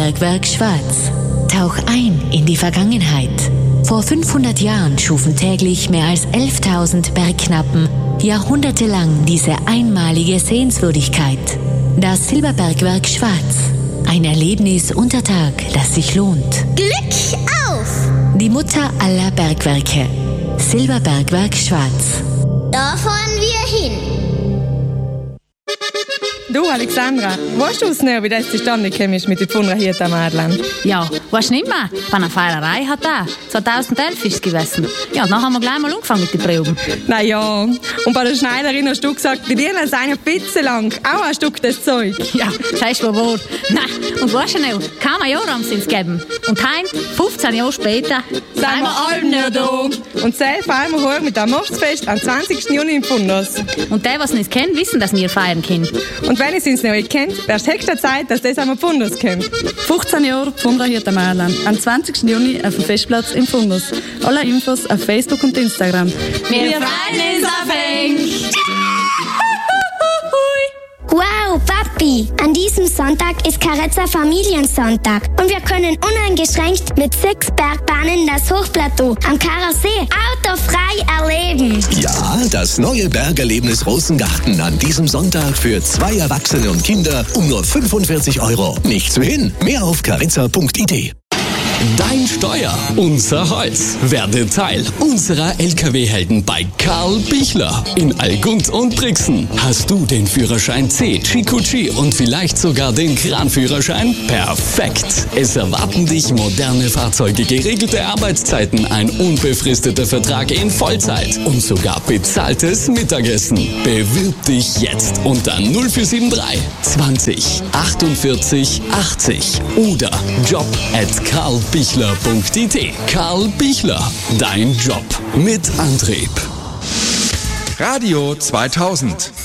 Silberbergwerk Schwarz. Tauch ein in die Vergangenheit. Vor 500 Jahren schufen täglich mehr als 11.000 Bergknappen jahrhundertelang diese einmalige Sehenswürdigkeit. Das Silberbergwerk Schwarz. Ein Erlebnis unter Tag, das sich lohnt. Glück auf! Die Mutter aller Bergwerke. Silberbergwerk Schwarz. Da fahren wir hin. Du, Alexandra, weißt du wie das zustande gekommen ist mit den fundrahierten Mädchen? Ja, weißt du nicht mehr? Bei einer Feierei hat er. 2011 ist es gewesen. Ja, und dann haben wir gleich mal angefangen mit den Proben. Naja, und bei der Schneiderin hast du gesagt, die Dirnen seien ein lang. Auch ein Stück das Zeug. Ja, sagst du wohl. Nein, und weißt du noch, kaum ein Jahr haben sie es gegeben. Und heim, 15 Jahre später, sind wir alle nicht da. Und selbst feiern wir heute mit dem Mostsfest am 20. Juni im Fundus. Und die, was nicht kennen, wissen, dass wir feiern können. Und wenn ihr es noch nicht kennt, wäre es höchste Zeit, dass das am Fundus kommt. 15 Jahre fundrahierter Mädchen. Am 20. Juni auf dem Festplatz im Fundus. Alle Infos auf Facebook und Instagram. Wir freuen uns auf euch! Wow, Papi! An diesem Sonntag ist Carezza Familiensonntag und wir können uneingeschränkt mit 6 Bergbahnen das Hochplateau am Karasee autofrei erleben. Ja, das neue Bergerlebnis Rosengarten an diesem Sonntag für 2 Erwachsene und Kinder um nur 45 €. Nicht zu hin. Mehr auf carezza.it. Dein Steuer, unser Holz. Werde Teil unserer LKW-Helden bei Karl Bichler. In Allgund und Brixen hast du den Führerschein C, Chikuchi und vielleicht sogar den Kranführerschein? Perfekt! Es erwarten dich moderne Fahrzeuge, geregelte Arbeitszeiten, ein unbefristeter Vertrag in Vollzeit und sogar bezahltes Mittagessen. Bewirb dich jetzt unter 0473 20 48 80 oder job@karlbichler.it. Karl Bichler, dein Job mit Antrieb. Radio 2000.